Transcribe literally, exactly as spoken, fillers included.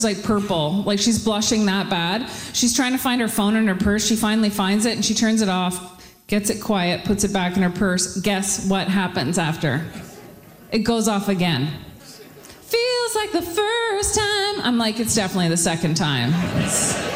like purple, like she's blushing that bad. She's trying to find her phone in her purse. She finally finds it and she turns it off, gets it quiet, puts it back in her purse. Guess what happens after? It goes off again. Feels like the first time. I'm like, it's definitely the second time. It's,